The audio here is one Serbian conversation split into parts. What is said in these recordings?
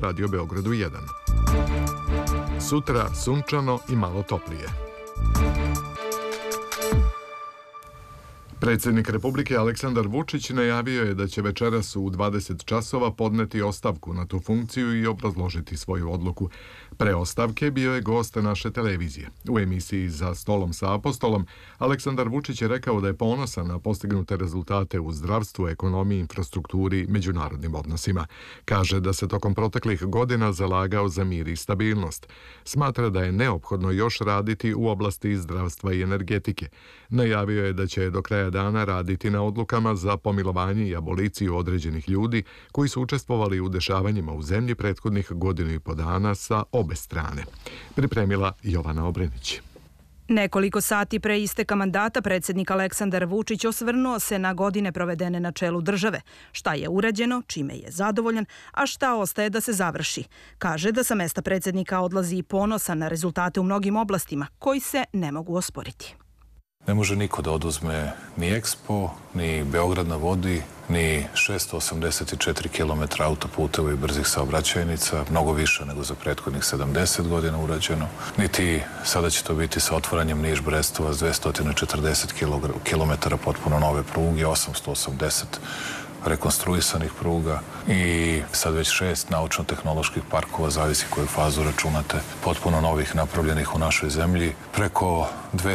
Radio Beogradu 1. Sutra sunčano i malo toplije. Predsjednik Republike Aleksandar Vučić najavio je da će večeras u 20 časova podneti ostavku na tu funkciju i obrazložiti svoju odluku. Pre ostavke bio je gost naše televizije. U emisiji Za stolom sa apostolom Aleksandar Vučić je rekao da je ponosan na postignute rezultate u zdravstvu, ekonomiji, infrastrukturi, međunarodnim odnosima. Kaže da se tokom proteklih godina zalagao za mir i stabilnost. Smatra da je neophodno još raditi u oblasti zdravstva i energetike. Najavio je da će do kraja dana raditi na odlukama za pomilovanje i aboliciju određenih ljudi koji su učestvovali u dešavanjima u zemlji prethodnih godinu i po dana sa obe strane. Pripremila Jovana Obrenić. Nekoliko sati pre isteka mandata predsjednik Aleksandar Vučić osvrnuo se na godine provedene na čelu države. Šta je urađeno, čime je zadovoljan, a šta ostaje da se završi. Kaže da sa mesta predsjednika odlazi ponosan na rezultate u mnogim oblastima koji se ne mogu osporiti. Ne može niko da oduzme ni EKSPO, ni Beograd na vodi, ni 684 km autoputeva i brzih saobraćajnica, mnogo više nego za prethodnih 70 godina urađeno. Niti sada će to biti sa otvaranjem Niš-Brestovac 240 km potpuno nove pruge, 880 rekonstruisanih pruga i sad već 6 naučno-tehnoloških parkova, zavisi koju fazu računate, potpuno novih napravljenih u našoj zemlji, preko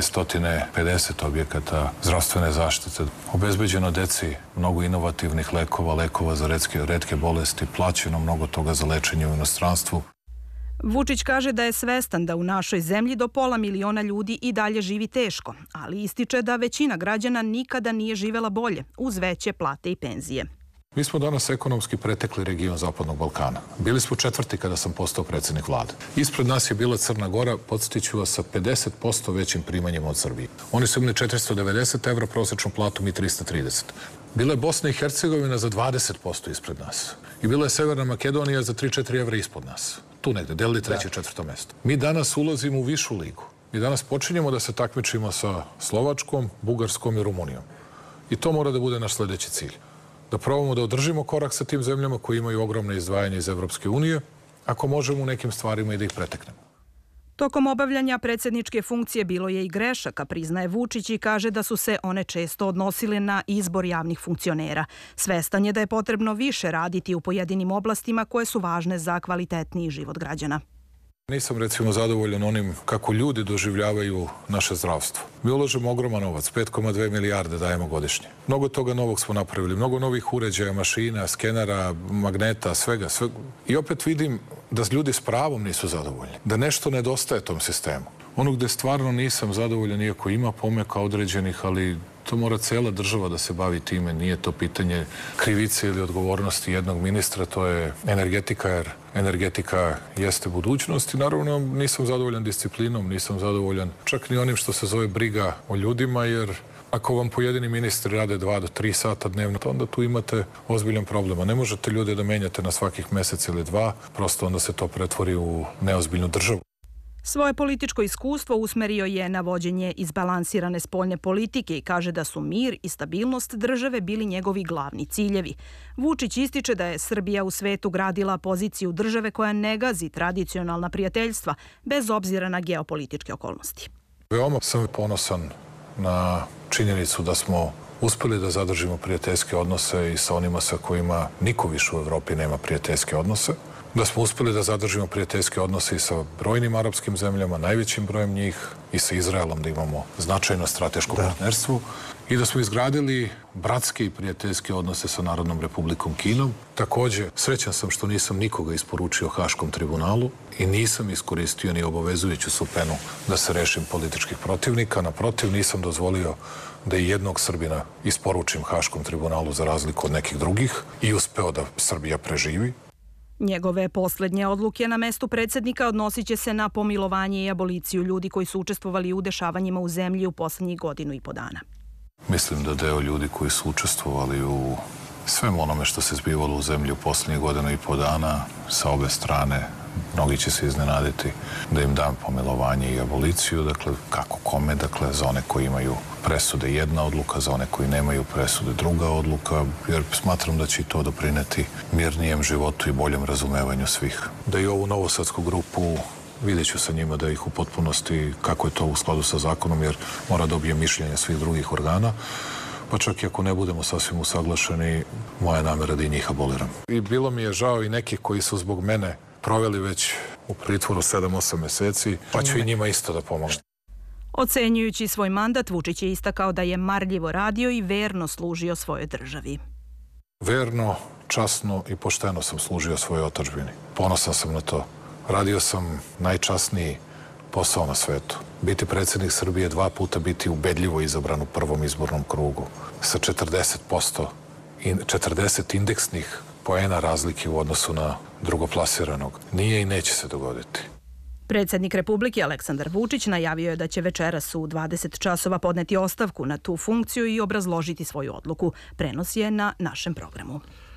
250 objekata zdravstvene zaštite, obezbeđeno deci mnogo inovativnih lekova za retke bolesti, plaćeno mnogo toga za lečenje u inostranstvu. Vučić kaže da je svestan da u našoj zemlji do 500.000 ljudi i dalje živi teško, ali ističe da većina građana nikada nije živela bolje, uz veće plate i penzije. Mi smo danas ekonomski pretekli region Zapadnog Balkana. Bili smo 4. kada sam postao predsjednik vlade. Ispred nas je bila Crna Gora, podsjetit ću vas, sa 50% većim primanjima od Srbije. Oni su imali 490 evra prosječnu platu, mi 330. Bila je Bosna i Hercegovina za 20% ispred nas. I bila je Severna Makedonija za 3-4 evra ispod nas. Tu negde, delili 3. i 4. mesto. Mi danas ulazimo u višu ligu. Mi danas počinjemo da se takmičimo sa Slovačkom, Bugarskom i Rumunijom. I to mora da bude naš sljedeći cilj. Da probamo da održimo korak sa tim zemljama koji imaju ogromne izdvajanje iz Evropske unije, ako možemo u nekim stvarima i da ih preteknemo. Tokom obavljanja predsjedničke funkcije bilo je i grešaka, priznaje Vučić i kaže da su se one često odnosile na izbor javnih funkcionera. Svestan je da je potrebno više raditi u pojedinim oblastima koje su važne za kvalitetniji život građana. Nisam recimo zadovoljan onim kako ljudi doživljavaju naše zdravstvo. Mi ulažemo ogroman novac, 5,2 milijarde dajemo godišnje. Mnogo toga novog smo napravili, mnogo novih uređaja, mašina, skenera, magneta, svega. I opet vidim da ljudi s pravom nisu zadovoljni, da nešto nedostaje tom sistemu. Ono gde stvarno nisam zadovoljan, iako ima pomeka određenih, ali to mora cela država da se bavi time. Nije to pitanje krivice ili odgovornosti jednog ministra, to je energetika, jer energetika jeste budućnost i naravno nisam zadovoljan disciplinom, nisam zadovoljan čak ni onim što se zove briga o ljudima, jer ako vam pojedini ministri rade 2 do 3 sata dnevno, onda tu imate ozbiljan problem. A ne možete ljude da menjate na svakih mesec ili 2, prosto onda se to pretvori u neozbiljnu državu. Svoje političko iskustvo usmerio je na vođenje izbalansirane spoljne politike i kaže da su mir i stabilnost države bili njegovi glavni ciljevi. Vučić ističe da je Srbija u svetu gradila poziciju države koja ne gazi tradicionalna prijateljstva, bez obzira na geopolitičke okolnosti. Veoma sam ponosan na činjenicu da smo uspeli da zadržimo prijateljske odnose i sa onima sa kojima niko više u Evropi nema prijateljske odnose. Da smo uspeli da zadržimo prijateljske odnose i sa brojnim arapskim zemljama, najvećim brojem njih, i sa Izraelom, da imamo značajno strateško partnerstvo, i da smo izgradili bratske i prijateljske odnose sa Narodnom Republikom Kinom. Takođe, srećan sam što nisam nikoga isporučio Haškom tribunalu i nisam iskoristio ni obavezujuću supenu da se rešim političkih protivnika. Naprotiv, nisam dozvolio da i jednog Srbina isporučim Haškom tribunalu za razliku od nekih drugih i uspeo da Srbija preživi. Njegove posljednje odluke na mestu predsjednika odnosit će se na pomilovanje i aboliciju ljudi koji su učestvovali u dešavanjima u zemlji u posljednjih 1,5 godina. Mislim da deo ljudi koji su učestvovali u svemu onome što se zbivalo u zemlji u posljednjih 1,5 dana sa obe strane, mnogi će se iznenaditi da im dam pomilovanje i aboliciju, dakle kako kome, dakle za one koji imaju presude jedna odluka, za one koji nemaju presude druga odluka, jer smatram da će i to doprineti mirnijem životu i boljem razumevanju svih. Da i ovu novosadsku grupu vidjet ću sa njima da ih u potpunosti, kako je to u skladu sa zakonom, jer mora dobije mišljenje svih drugih organa, pa čak i ako ne budemo sasvim usaglašeni, moja namera da i njih aboliram. I bilo mi je žao i nekih koji su zbog mene proveli već u pritvoru 7-8 meseci, pa ću i njima isto da pomognem. Ocenjujući svoj mandat, Vučić je istakao da je marljivo radio i verno služio svojoj državi. Verno, časno i pošteno sam služio svojoj otadžbini. Ponosan sam na to. Radio sam najčasniji posao na svetu. Biti predsjednik Srbije 2 puta, biti ubedljivo izabran u prvom izbornom krugu. Sa 40%, 40 indeksnih poena razlike u odnosu na drugoplasiranog. Nije i neće se dogoditi. Predsjednik Republike Aleksandar Vučić najavio je da će večeras u 20 časova podneti ostavku na tu funkciju i obrazložiti svoju odluku. Prenos je na našem programu.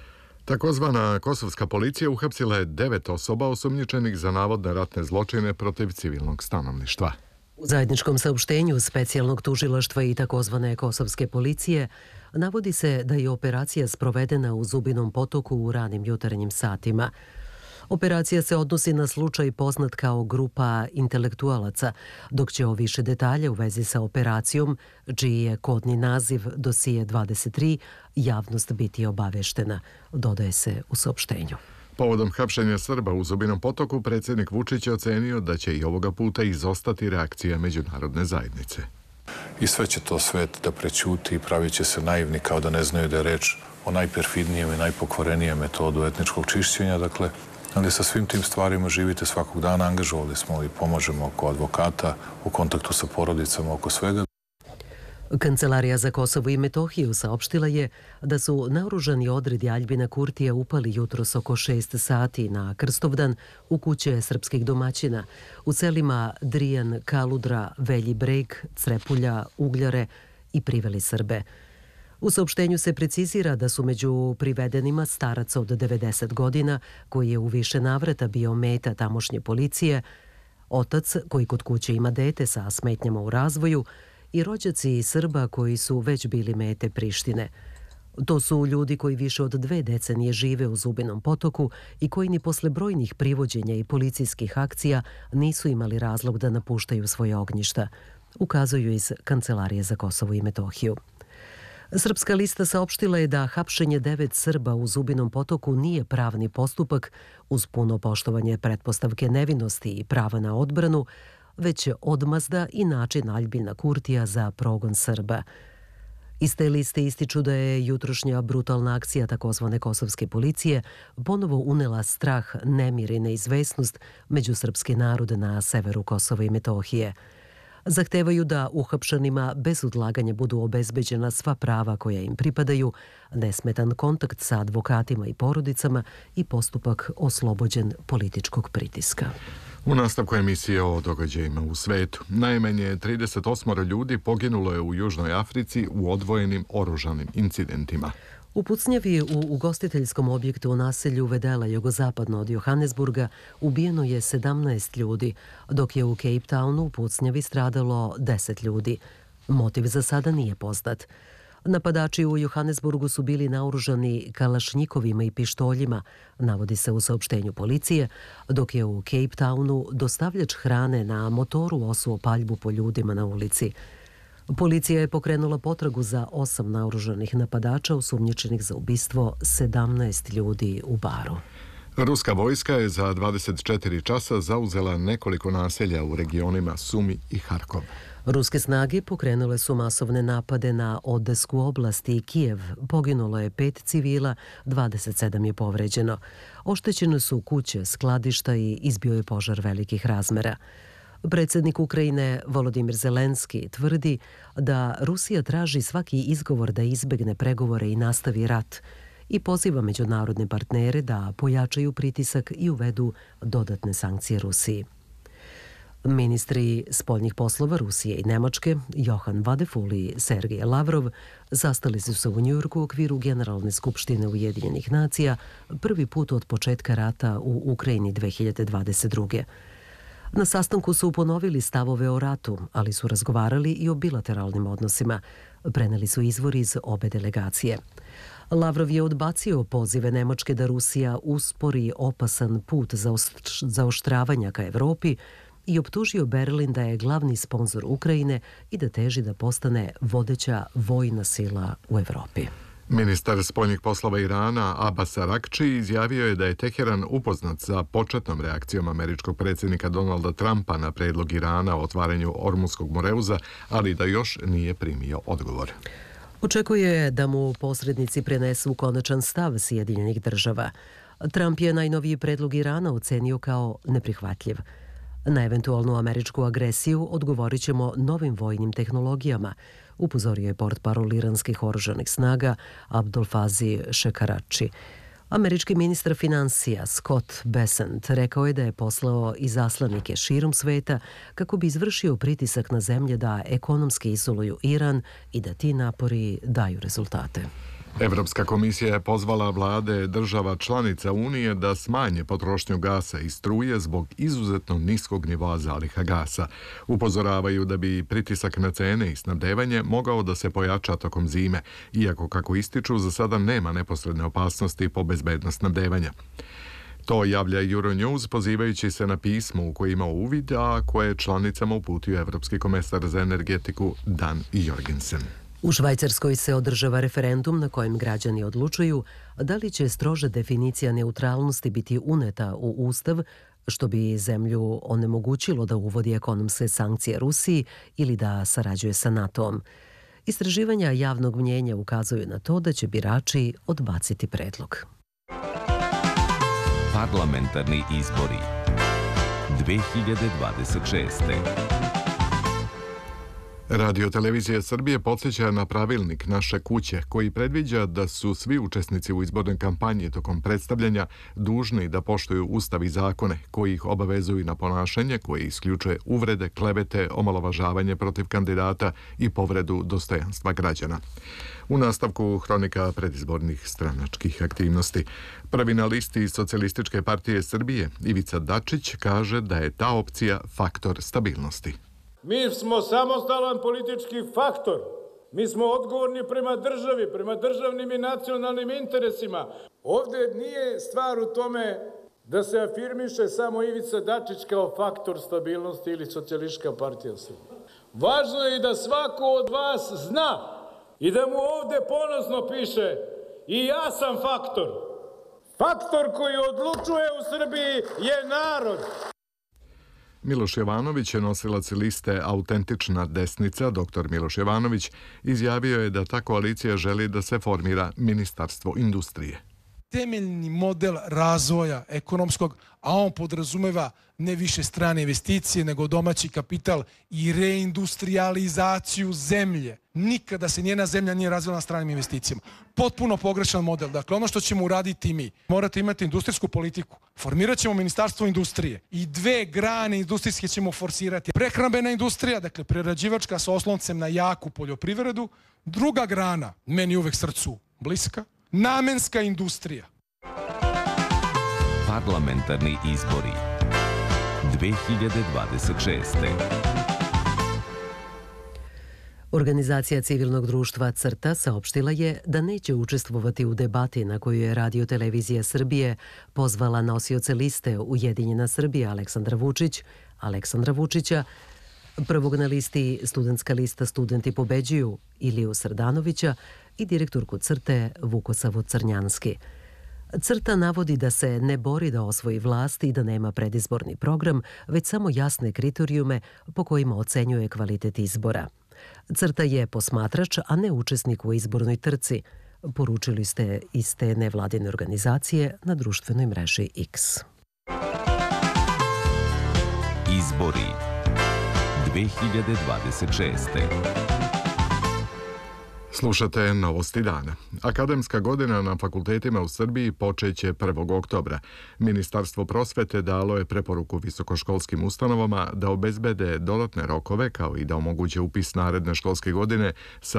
Takozvana kosovska policija uhapsila je 9 osoba osumnjičenih za navodne ratne zločine protiv civilnog stanovništva. U zajedničkom saopštenju specijalnog tužilaštva i takozvane kosovske policije navodi se da je operacija sprovedena u Zubinom Potoku u ranim jutarnjim satima. Operacija se odnosi na slučaj poznat kao grupa intelektualaca, dok će o više detalja u vezi sa operacijom, čiji je kodni naziv Dosije 23, javnost biti obaveštena, dodaje se u saopštenju. Povodom hapšenja Srba u Zubinom Potoku, predsjednik Vučić je ocenio da će i ovoga puta izostati reakcija međunarodne zajednice. I sve će to svet da prećuti i pravit će se naivni kao da ne znaju da je reč o najperfidnijem i najpokvarenijem metodu etničkog čišćenja, dakle, ali sa svim tim stvarima živite svakog dana, angažovali smo i pomažemo oko advokata, u kontaktu sa porodicama, oko svega. Kancelarija za Kosovo i Metohiju saopštila je da su naoružani odredi Aljbina Kurtija upali jutros oko 6 sati na Krstovdan u kuće srpskih domaćina u selima Drijan, Kaludra, Velji Breg, Crepulja, Ugljare i priveli Srbe. U saopštenju se precizira da su među privedenima starac od 90 godina, koji je u više navrata bio meta tamošnje policije, otac koji kod kuće ima dete sa smetnjama u razvoju i rođaci Srba koji su već bili mete Prištine. To su ljudi koji više od 2 decenije žive u Zubinom Potoku i koji ni posle brojnih privođenja i policijskih akcija nisu imali razlog da napuštaju svoje ognjišta, ukazuju iz Kancelarije za Kosovo i Metohiju. Srpska lista saopštila je da hapšenje 9 Srba u Zubinom Potoku nije pravni postupak uz puno poštovanje pretpostavke nevinosti i prava na odbranu, već odmazda i način Aljbina Kurtija za progon Srba. Iz te liste ističu da je jutrošnja brutalna akcija takozvane kosovske policije ponovo unela strah, nemir i neizvesnost među srpski narod na severu Kosova i Metohije. Zahtevaju da uhapšanima bez odlaganja budu obezbeđena sva prava koja im pripadaju, nesmetan kontakt sa advokatima i porodicama i postupak oslobođen političkog pritiska. U nastavku emisije o događajima u svetu, najmanje 38 ljudi poginulo je u Južnoj Africi u odvojenim oružanim incidentima. U pucnjavi u ugostiteljskom objektu u naselju Vedela, jugozapadno od Johannesburga, ubijeno je 17 ljudi, dok je u Cape Townu u pucnjavi stradalo 10 ljudi. Motiv za sada nije poznat. Napadači u Johannesburgu su bili naoružani kalašnjikovima i pištoljima, navodi se u saopštenju policije, dok je u Cape Townu dostavljač hrane na motoru osuo paljbu po ljudima na ulici. Policija je pokrenula potragu za 8 naoružanih napadača osumnjičenih za ubistvo 17 ljudi u baru. Ruska vojska je za 24 časa zauzela nekoliko naselja u regionima Sumi i Harkov. Ruske snage pokrenule su masovne napade na Odesku oblast i Kijev. Poginulo je 5 civila, 27 je povređeno. Oštećene su kuće, skladišta i izbio je požar velikih razmera. Predsjednik Ukrajine Volodimir Zelenski tvrdi da Rusija traži svaki izgovor da izbegne pregovore i nastavi rat i poziva međunarodne partnere da pojačaju pritisak i uvedu dodatne sankcije Rusiji. Ministri spoljnih poslova Rusije i Nemačke, Johan Vadeful i Sergej Lavrov, sastali su se u Njujorku u okviru Generalne skupštine Ujedinjenih nacija prvi put od početka rata u Ukrajini 2022. Na sastanku su ponovili stavove o ratu, ali su razgovarali i o bilateralnim odnosima, preneli su izvori iz obe delegacije. Lavrov je odbacio pozive Nemačke da Rusija uspori opasan put zaoštravanja ka Evropi i optužio Berlin da je glavni sponzor Ukrajine i da teži da postane vodeća vojna sila u Evropi. Ministar spoljnih poslova Irana Abbas Arakči izjavio je da je Teheran upoznat sa početnom reakcijom američkog predsjednika Donalda Trumpa na predlog Irana o otvaranju Ormuskog moreuza, ali da još nije primio odgovor. Očekuje da mu posrednici prenesu konačan stav Sjedinjenih država. Trump je najnoviji predlog Irana ocenio kao neprihvatljiv. Na eventualnu američku agresiju odgovorit ćemo novim vojnim tehnologijama, upozorio je portparol iranskih oružanih snaga Abdulfazi Šekarači. Američki ministar financija Scott Bessent rekao je da je poslao izaslanike širom sveta kako bi izvršio pritisak na zemlje da ekonomski izoluju Iran i da ti napori daju rezultate. Evropska komisija je pozvala vlade država članica Unije da smanje potrošnju gasa i struje zbog izuzetno niskog nivoa zaliha gasa. Upozoravaju da bi pritisak na cene i snabdevanje mogao da se pojača tokom zime, iako, kako ističu, za sada nema neposredne opasnosti po bezbednost snabdevanja. To javlja Euronews pozivajući se na pismo u koje ima uvid, a koje je članicama uputio Evropski komesar za energetiku Dan Jorgensen. U Švajcarskoj se održava referendum na kojem građani odlučuju da li će stroža definicija neutralnosti biti uneta u Ustav, što bi zemlju onemogućilo da uvodi ekonomske sankcije Rusiji ili da sarađuje sa NATO-om. Istraživanja javnog mnjenja ukazuju na to da će birači odbaciti predlog. Parlamentarni izbori 2026. Radio-televizija Srbije podsjeća na pravilnik Naše kuće, koji predviđa da su svi učesnici u izbornoj kampanji tokom predstavljanja dužni da poštuju ustav i zakone koji ih obavezuju na ponašanje koje isključuje uvrede, klevete, omalovažavanje protiv kandidata i povredu dostojanstva građana. U nastavku hronika predizbornih stranačkih aktivnosti. Prvi na listi Socijalističke partije Srbije, Ivica Dačić, kaže da je ta opcija faktor stabilnosti. Mi smo samostalan politički faktor. Mi smo odgovorni prema državi, prema državnim i nacionalnim interesima. Ovdje nije stvar u tome da se afirmiše samo Ivica Dačić kao faktor stabilnosti ili Socijalistička partija Srbije. Važno je i da svako od vas zna i da mu ovdje ponosno piše i ja sam faktor. Faktor koji odlučuje u Srbiji je narod. Miloš Jovanović je nosilac liste Autentična desnica. Dr. Miloš Jovanović izjavio je da ta koalicija želi da se formira Ministarstvo industrije. Temeljni model razvoja ekonomskog, a on podrazumeva ne više strane investicije, nego domaći kapital i reindustrializaciju zemlje. Nikada se njena zemlja nije razvila na stranim investicijama. Potpuno pogrešan model. Dakle, ono što ćemo uraditi mi, morate imati industrijsku politiku. Formirat ćemo Ministarstvo industrije i 2 grane industrijske ćemo forsirati. Prehrambena industrija, dakle prerađivačka sa osloncem na jaku poljoprivredu. Druga grana, meni uvek srcu bliska, namenska industrija. Parlamentarni izbori 2026. Organizacija civilnog društva CRTA saopštila je da neće učestvovati u debati na koju je Radio-televizija Srbije pozvala nosioce liste Ujedinjena Srbija Aleksandra Vučića, prvog na listi studentska lista Studenti pobeđuju Iliju Srdanovića i direktorku CRTE Vukosavu Crnjanski. CRTA navodi da se ne bori da osvoji vlast i da nema predizborni program, već samo jasne kriterijume po kojima ocenjuje kvalitet izbora. CRTA je posmatrač, a ne učesnik u izbornoj trci, poručili ste iz te nevladine organizacije na društvenoj mreži X. Izbori 2026. Slušate Novosti dana. Akademska godina na fakultetima u Srbiji počeće 1. oktobra. Ministarstvo prosvete dalo je preporuku visokoškolskim ustanovama da obezbede dodatne rokove kao i da omoguće upis naredne školske godine sa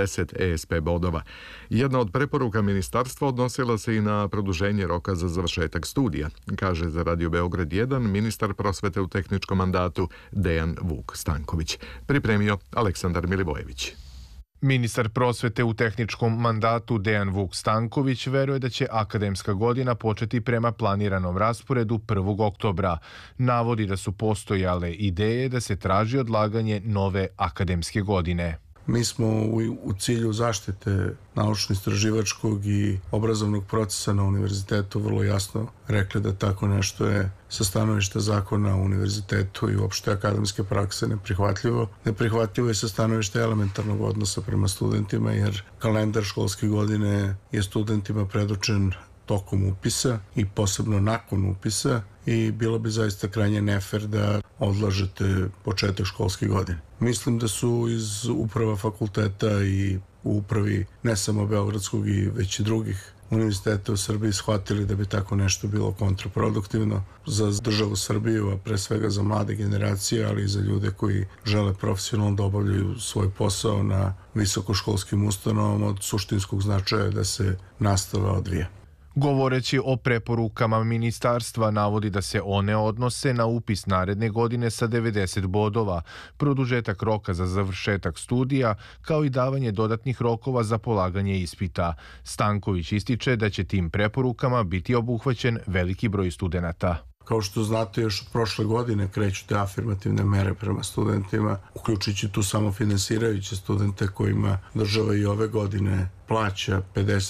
90 ESP bodova. Jedna od preporuka ministarstva odnosila se i na produženje roka za završetak studija, kaže za Radio Beograd 1 ministar prosvete u tehničkom mandatu Dejan Vuk Stanković. Pripremio Aleksandar Milivojević. Ministar prosvete u tehničkom mandatu Dejan Vuk Stanković veruje da će akademska godina početi prema planiranom rasporedu 1. oktobra. Navodi da su postojale ideje da se traži odlaganje nove akademske godine. Mi smo u cilju zaštite naučno-istraživačkog i obrazovnog procesa na univerzitetu vrlo jasno rekli da tako nešto je sa stanovišta zakona o univerzitetu i uopšte akademske prakse neprihvatljivo. Neprihvatljivo je sa stanovišta elementarnog odnosa prema studentima jer kalendar školske godine je studentima predočen tokom upisa i posebno nakon upisa i bilo bi zaista krajnje nefer da odlažete početak školske godine. Mislim da su iz uprava fakulteta i u upravi ne samo Beogradskog i već i drugih univerziteta u Srbiji shvatili da bi tako nešto bilo kontraproduktivno za državu Srbiju, a pre svega za mlade generacije, ali i za ljude koji žele profesionalno da obavljaju svoj posao na visokoškolskim ustanovama od suštinskog značaja da se nastava odvija. Govoreći o preporukama ministarstva, navodi da se one odnose na upis naredne godine sa 90 bodova, produžetak roka za završetak studija, kao i davanje dodatnih rokova za polaganje ispita. Stanković ističe da će tim preporukama biti obuhvaćen veliki broj studenata. Kao što znate, još od prošle godine kreću te afirmativne mere prema studentima, uključujući tu samofinansirajuće studente kojima država i ove godine plaća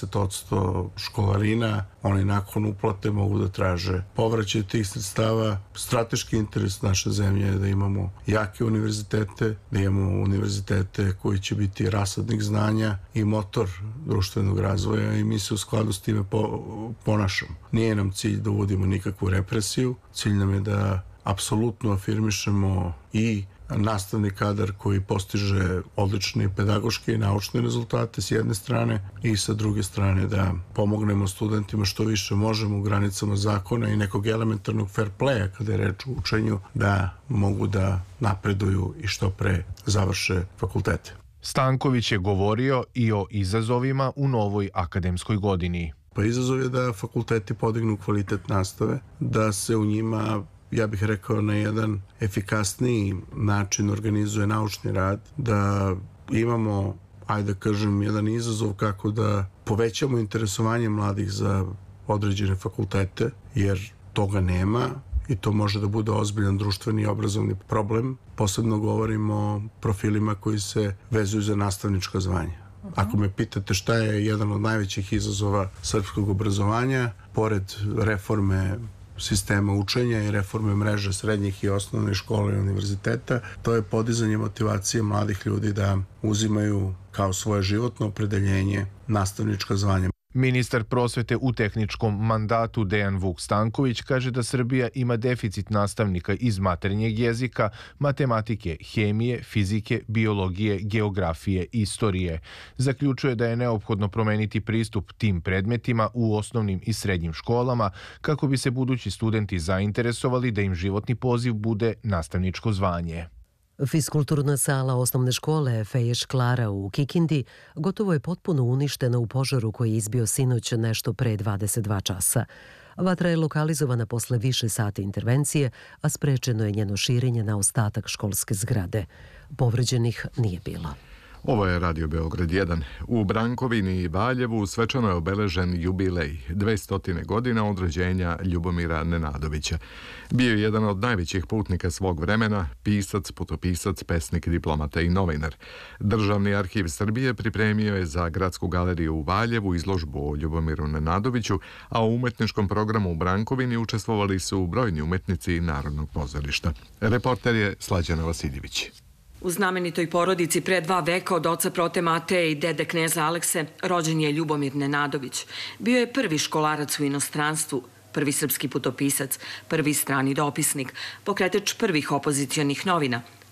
50% školarina. Oni nakon uplate mogu da traže povraćaj tih sredstava. Strateški interes naše zemlje je da imamo jake univerzitete, da imamo univerzitete koji će biti rasadnik znanja i motor društvenog razvoja i mi se u skladu s time ponašamo. Nije nam cilj da uvodimo nikakvu represiju, cilj nam je da apsolutno afirmišemo i nastavni kadar koji postiže odlične pedagoške i naučne rezultate s jedne strane i sa druge strane da pomognemo studentima što više možemo u granicama zakona i nekog elementarnog fair playa kada je reč o učenju da mogu da napreduju i što pre završe fakultete. Stanković je govorio i o izazovima u novoj akademskoj godini. Pa izazov je da fakulteti podignu kvalitet nastave, da se u njima, ja bih rekao, na jedan efikasniji način organizuje naučni rad, da imamo, ajde da kažem, jedan izazov kako da povećamo interesovanje mladih za određene fakultete, jer toga nema i to može da bude ozbiljan društveni i obrazovni problem. Posebno govorimo o profilima koji se vezuju za nastavnička zvanja. Ako me pitate šta je jedan od najvećih izazova srpskog obrazovanja, pored reforme sistema učenja i reforme mreže srednjih i osnovnih škola i univerziteta, to je podizanje motivacije mladih ljudi da uzimaju kao svoje životno opredeljenje nastavnička zvanja. Ministar prosvete u tehničkom mandatu Dejan Vuk Stanković kaže da Srbija ima deficit nastavnika iz maternjeg jezika, matematike, hemije, fizike, biologije, geografije i istorije. Zaključuje da je neophodno promeniti pristup tim predmetima u osnovnim i srednjim školama kako bi se budući studenti zainteresovali da im životni poziv bude nastavničko zvanje. Fiskulturna sala osnovne škole Feješ Klara u Kikindi gotovo je potpuno uništena u požaru koji je izbio sinoć nešto pre 22 časa. Vatra je lokalizovana posle više sati intervencije, a sprečeno je njeno širenje na ostatak školske zgrade. Povređenih nije bilo. Ovo je Radio Beograd 1. U Brankovini i Valjevu svečano je obeležen jubilej 200 godina od rođenja Ljubomira Nenadovića. Bio je jedan od najvećih putnika svog vremena, pisac, putopisac, pesnik, diplomata i novinar. Državni arhiv Srbije pripremio je za Gradsku galeriju u Valjevu izložbu o Ljubomiru Nenadoviću, a u umetničkom programu u Brankovini učestvovali su brojni umetnici Narodnog pozorišta. Reporter je Slađana Vasiljević. U znamenitoj porodici pre 2 veka od oca prote Mateje i dede kneza Alekse rođen je Ljubomir Nenadović. Bio je prvi školarac u inostranstvu, prvi srpski putopisac, prvi strani dopisnik, pokretač prvih opozicionih novina,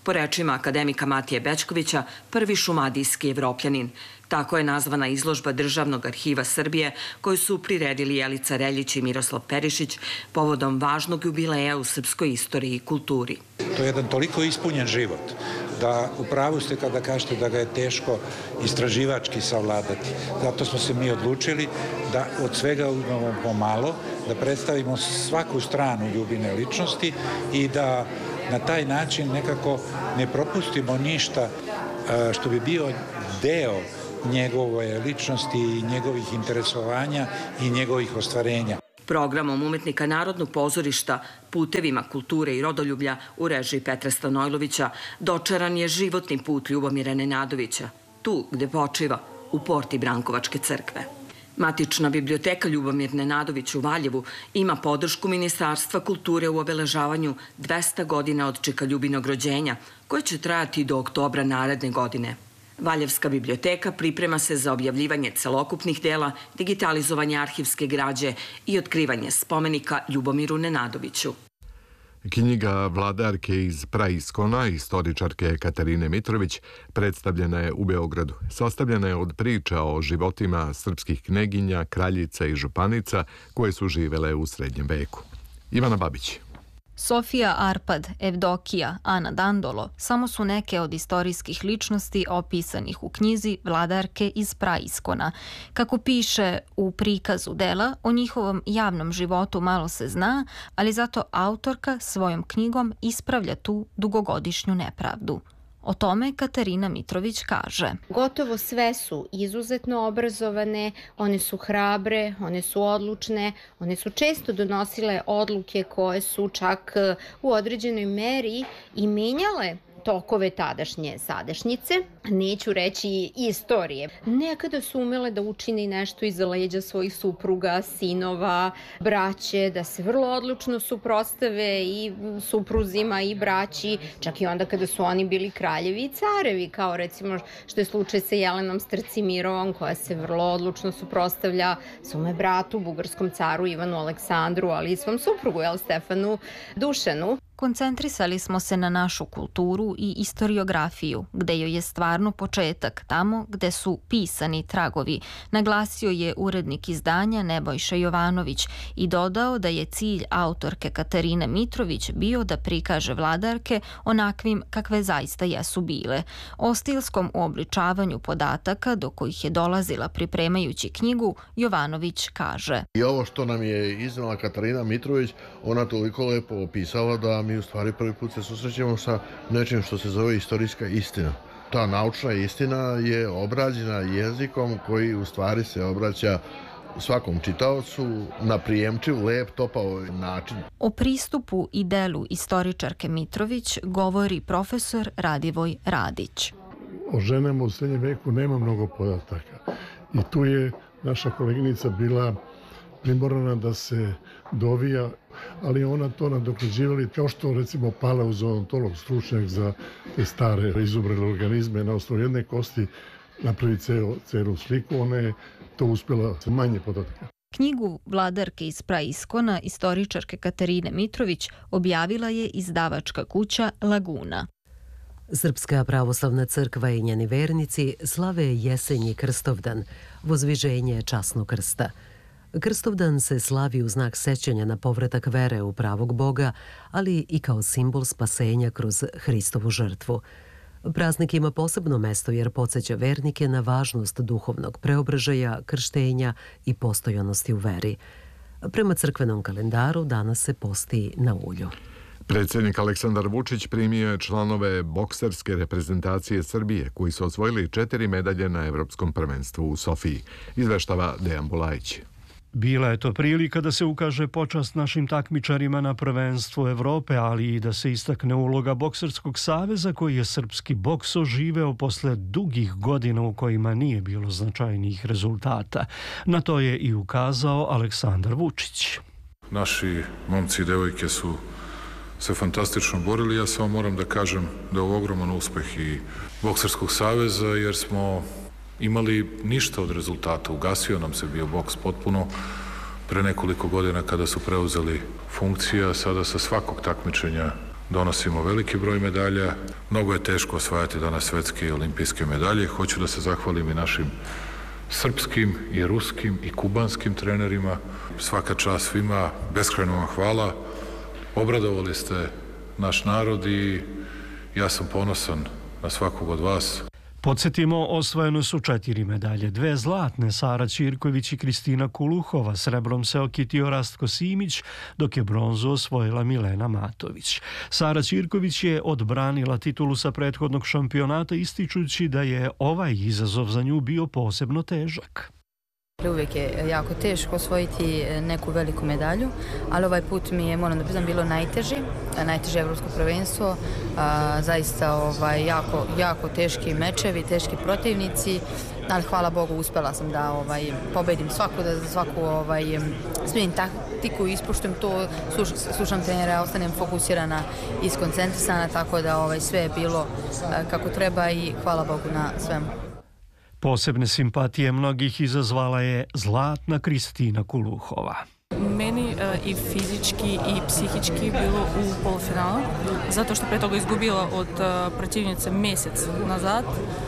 po rečima akademika Matije Bećkovića, prvi šumadijski Evropljanin. Tako je nazvana izložba Državnog arhiva Srbije, koju su priredili Jelica Reljić i Miroslav Perišić povodom važnog jubileja u srpskoj istoriji i kulturi. To je jedan toliko ispunjen život da u pravu ste kada kažete da ga je teško istraživački savladati. Zato smo se mi odlučili da od svega imamo pomalo, da predstavimo svaku stranu Ljubine ličnosti i da na taj način nekako ne propustimo ništa što bi bio deo njegove ličnosti i njegovih interesovanja i njegovih ostvarenja. Programom umetnika Narodnog pozorišta Putevima kulture i rodoljublja u režiji Petra Stanojlovića dočaran je životni put Ljubomira Nenadovića, tu gde počiva, u porti Brankovačke crkve. Matična biblioteka Ljubomir Nenadović u Valjevu ima podršku Ministarstva kulture u obeležavanju 200 godina od Čekaljubinog rođenja, koje će trajati do oktobra naredne godine. Valjevska biblioteka priprema se za objavljivanje celokupnih dela, digitalizovanje arhivske građe i otkrivanje spomenika Ljubomiru Nenadoviću. Knjiga Vladarke iz Praiskona, istoričarke Katarine Mitrović, predstavljena je u Beogradu. Sastavljena je od priča o životima srpskih kneginja, kraljica i županica koje su živele u srednjem veku. Ivana Babić. Sofija Arpad, Evdokija, Ana Dandolo samo su neke od istorijskih ličnosti opisanih u knjizi Vladarke iz Praiskona. Kako piše u prikazu dela, o njihovom javnom životu malo se zna, ali zato autorka svojom knjigom ispravlja tu dugogodišnju nepravdu. O tome Katarina Mitrović kaže. Gotovo sve su izuzetno obrazovane, one su hrabre, one su odlučne, one su često donosile odluke koje su čak u određenoj meri i menjale tokove tadašnje sadašnjice, neću reći istorije. Nekada su umele da učine nešto iza leđa svojih supruga, sinova, braće, da se vrlo odlučno suprotstave i supruzima i braći, čak i onda kada su oni bili kraljevi i carevi, kao recimo što je slučaj sa Jelenom Strcimirovom, koja se vrlo odlučno suprotstavlja svome bratu, bugarskom caru Ivanu Aleksandru, ali i svom suprugu, Stefanu Dušanu. Koncentrisali smo se na našu kulturu i istoriografiju, gde joj je stvarno početak, tamo gde su pisani tragovi, naglasio je urednik izdanja Nebojša Jovanović i dodao da je cilj autorke Katarine Mitrović bio da prikaže Vladarke onakvim kakve zaista jesu bile. O stilskom uobličavanju podataka do kojih je dolazila pripremajući knjigu, Jovanović kaže. I ovo što nam je iznala Katarina Mitrović, ona toliko lepo opisala da mi u stvari prvi put se susrećemo sa nečim što se zove istorijska istina. Ta naučna istina je obrađena jezikom koji u stvari se obraća svakom čitaocu na prijemčiv, lep, topao način. O pristupu i delu istoričarke Mitrović govori profesor Radivoj Radić. O ženama u srednjem veku nema mnogo podataka i tu je naša koleginica bila primorana da se dovija, ali ona to nadograđivali kao što recimo paleozontolog, stručnjak za te stare izubrele organizme na osnovu jedne kosti napravi celu sliku, ona je to uspjela sa manje podataka. Knjigu Vladarke iz Praiskona istoričarke Katarine Mitrović objavila je izdavačka kuća Laguna. Srpska pravoslavna crkva i njeni vernici slave jesenji Krstovdan, vozviženje časnog krsta. Krstovdan se slavi u znak sećanja na povratak vere u pravog Boga, ali i kao simbol spasenja kroz Hristovu žrtvu. Praznik ima posebno mesto jer podsjeća vernike na važnost duhovnog preobražaja, krštenja i postojanosti u veri. Prema crkvenom kalendaru danas se posti na ulju. Predsjednik Aleksandar Vučić primio je članove bokserske reprezentacije Srbije koji su osvojili 4 medalje na Evropskom prvenstvu u Sofiji, izveštava Dejan Bulajić. Bila je to prilika da se ukaže počast našim takmičarima na prvenstvu Evrope, ali i da se istakne uloga Bokserskog saveza koji je srpski boks oživeo posle dugih godina u kojima nije bilo značajnijih rezultata. Na to je i ukazao Aleksandar Vučić. Naši momci i devojke su se fantastično borili. Ja samo moram da kažem da je ovo ogroman uspeh i Bokserskog saveza jer smo imali ništa od rezultata. Ugasio nam se bio boks potpuno pre nekoliko godina kada su preuzeli funkcija. Sada sa svakog takmičenja donosimo veliki broj medalja. Mnogo je teško osvajati danas svetske i olimpijske medalje. Hoću da se zahvalim i našim srpskim i ruskim i kubanskim trenerima. Svaka čast svima, beskrajno vam hvala. Obradovali ste naš narod i ja sam ponosan na svakog od vas. Podsjetimo, osvojeno su 4 medalje, 2 zlatne, Sara Ćirković i Kristina Kuluhova, srebrom se okitio Rastko Simić, dok je bronzu osvojila Milena Matović. Sara Ćirković je odbranila titulu sa prethodnog šampionata, ističući da je ovaj izazov za nju bio posebno težak. Uvijek je jako teško osvojiti neku veliku medalju, ali ovaj put mi je, moram da priznam, bilo najteže evropsko prvenstvo, zaista jako teški mečevi, teški protivnici, ali hvala Bogu uspela sam da pobedim svaku smijenim taktiku, ispoštujem to, slušam trenera, ostanem fokusirana i skoncentrisana, tako da sve je bilo kako treba i hvala Bogu na svemu. Posebne simpatije mnogih izazvala je zlatna Kristina Kuluhova. Meni i fizički i psihički bilo u polufinalu, zato što pre toga izgubila od protivnice mjesec nazad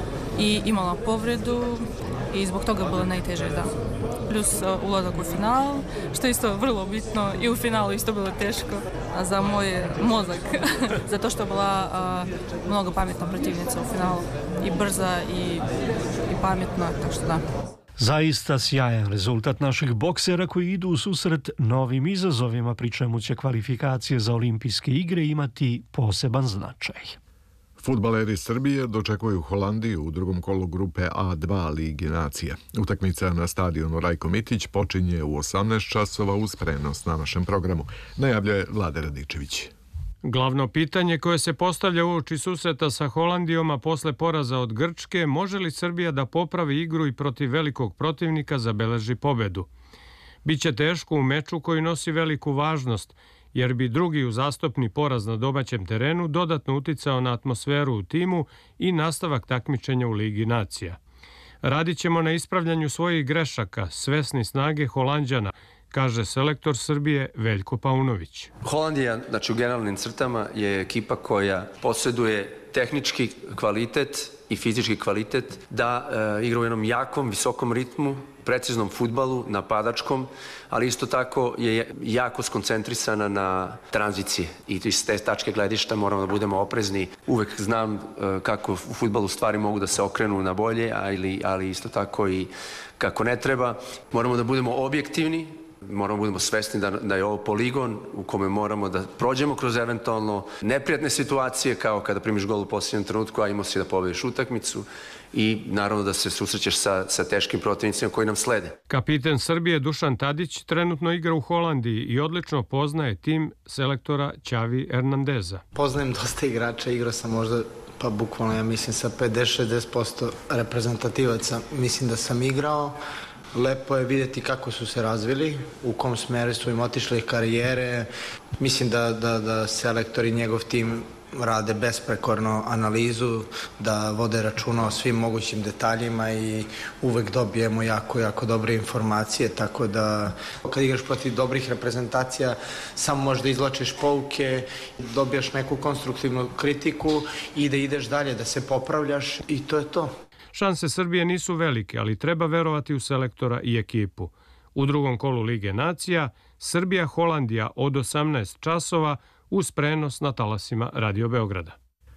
i imala povredu i zbog toga bilo najteže, da. Plus ulazak u final, što je isto vrlo bitno i u finalu isto bilo teško za moj mozak, zato što je bila mnogo pametna protivnica u finalu i brza i pametna, tako što da. Zaista sjajan rezultat naših boksera koji idu u susret novim izazovima, pri čemu će kvalifikacije za olimpijske igre imati poseban značaj. Fudbaleri Srbije dočekuju Holandiju u drugom kolu grupe A2 Lige nacija. Utakmica na stadionu Rajko Mitić počinje u 18 časova uz prenos na našem programu. Najavljuje Vlade Radičević. Glavno pitanje koje se postavlja uoči susreta sa Holandijom, a posle poraza od Grčke, može li Srbija da popravi igru i protiv velikog protivnika zabeleži pobedu? Biće teško u meču koji nosi veliku važnost, jer bi drugi uzastopni poraz na domaćem terenu dodatno uticao na atmosferu u timu i nastavak takmičenja u Ligi nacija. Radit ćemo na ispravljanju svojih grešaka, svesni snage Holanđana, kaže selektor Srbije Veljko Paunović. Holandija, znači u generalnim crtama, je ekipa koja posjeduje tehnički kvalitet i fizički kvalitet da igra u jednom jakom, visokom ritmu, preciznom fudbalu, napadačkom, ali isto tako je jako skoncentrisana na tranzicije i iz te tačke gledišta moramo da budemo oprezni. Uvek znam kako u fudbalu stvari mogu da se okrenu na bolje, ali isto tako i kako ne treba. Moramo da budemo objektivni, moramo da budemo svesni da je ovo poligon u kome moramo da prođemo kroz eventualno neprijatne situacije, kao kada primiš gol u posljednjem trenutku, a imao si da pobediš utakmicu i naravno da se susrećeš sa teškim protivnicima koji nam slede. Kapiten Srbije Dušan Tadić trenutno igra u Holandiji i odlično poznaje tim selektora Ćavi Hernandeza. Poznajem dosta igrača, igrao sam možda bukvalno, ja mislim, sa 50-60% reprezentativaca. Mislim da sam igrao. Lepo je vidjeti kako su se razvili, u kom smeru su im otišli karijere. Mislim da selektor i njegov tim rade besprekorno analizu, da vode računa o svim mogućim detaljima i uvek dobijemo jako dobre informacije, tako da kad igraš protiv dobrih reprezentacija samo možda izvlačiš pouke, dobijaš neku konstruktivnu kritiku i da ideš dalje, da se popravljaš i to je to. Šanse Srbije nisu velike, ali treba verovati u selektora i ekipu. U drugom kolu Lige nacija, Srbija-Holandija od 18 časova uz prenos na talasima Radio Beograda.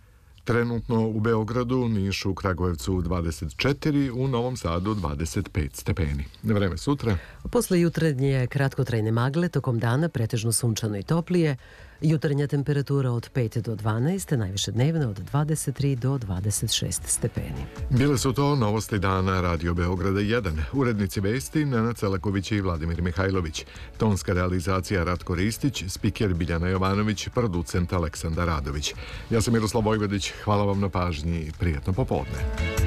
Trenutno u Beogradu, Nišu, Kragujevcu 24, u Novom Sadu 25 stepeni. Vreme sutra. Posle jutrenje kratkotrajne magle, tokom dana pretežno sunčano i toplije. Jutarnja temperatura od 5 do 12, najviše dnevna od 23 do 26 stepeni. Bile su to novosti dana Radio Beograda 1. Urednici vesti Nenad Celaković i Vladimir Mihajlović. Tonska realizacija Ratko Ristić, spiker Biljana Jovanović, producent Aleksandar Radović. Ja sam Miroslav Vojvodić, hvala vam na pažnji i prijatno popodne.